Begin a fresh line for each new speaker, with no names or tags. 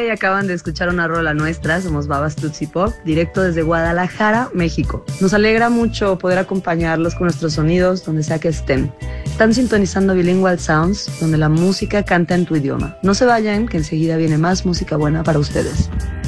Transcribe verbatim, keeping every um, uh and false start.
y acaban de escuchar una rola nuestra, somos Babas Tutsi Pop, directo desde Guadalajara, México. Nos alegra mucho poder acompañarlos con nuestros sonidos donde sea que estén. Están sintonizando Bilingual Sounds, donde la música canta en tu idioma. No se vayan, que enseguida viene más música buena para ustedes.